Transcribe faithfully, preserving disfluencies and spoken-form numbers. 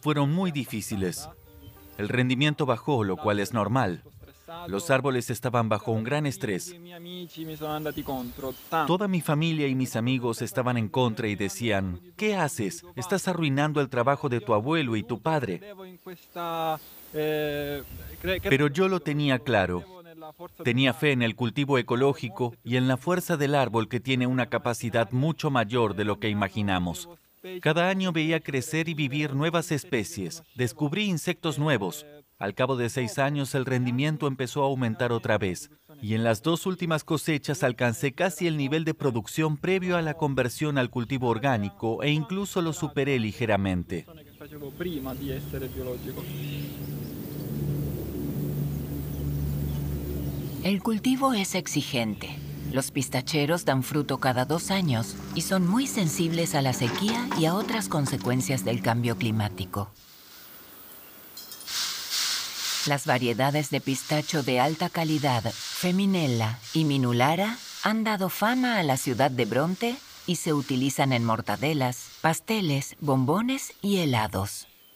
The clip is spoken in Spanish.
fueron muy difíciles. El rendimiento bajó, lo cual es normal. Los árboles estaban bajo un gran estrés. Toda mi familia y mis amigos estaban en contra y decían, ¿qué haces? Estás arruinando el trabajo de tu abuelo y tu padre. Pero yo lo tenía claro. Tenía fe en el cultivo ecológico y en la fuerza del árbol que tiene una capacidad mucho mayor de lo que imaginamos. Cada año veía crecer y vivir nuevas especies. Descubrí insectos nuevos. Al cabo de seis años el rendimiento empezó a aumentar otra vez. Y en las dos últimas cosechas alcancé casi el nivel de producción previo a la conversión al cultivo orgánico e incluso lo superé ligeramente. El cultivo es exigente. Los pistacheros dan fruto cada dos años y son muy sensibles a la sequía y a otras consecuencias del cambio climático. Las variedades de pistacho de alta calidad, Feminella y Minulara, han dado fama a la ciudad de Bronte y se utilizan en mortadelas, pasteles, bombones y helados.